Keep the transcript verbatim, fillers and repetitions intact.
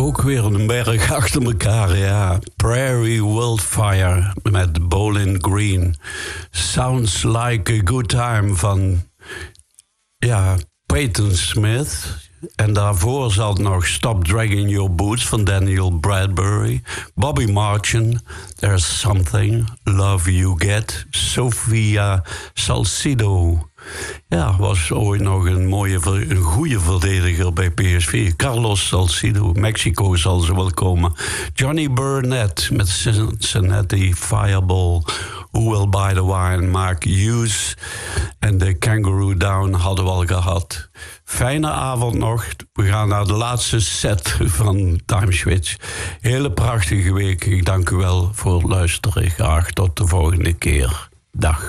ook weer een berg achter elkaar, ja. Prairie Wildfire met Bowling Green. Sounds Like a Good Time van, ja, Peyton Smith. En daarvoor zat nog Stop Dragging Your Boots van Daniel Bradbury. Bobby Martin, There's Something, Love You Get. Sofia Salcido. Ja, was ooit nog een mooie, een goede verdediger bij P S V. Carlos Salcido, Mexico zal ze wel komen. Johnny Burnett met Cincinnati Fireball. Who Will Buy the Wine, Mark Hughes. En de Kangaroo Down hadden we al gehad. Fijne avond nog. We gaan naar de laatste set van Time Switch. Hele prachtige week. Ik dank u wel voor het luisteren. Graag tot de volgende keer. Dag.